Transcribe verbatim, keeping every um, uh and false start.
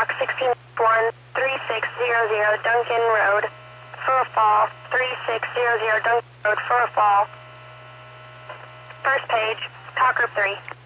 Dock sixteen one three six zero zero Duncan Road, Fur Fall, three six zero zero Duncan Road, Fur Fall. First page, talk group three.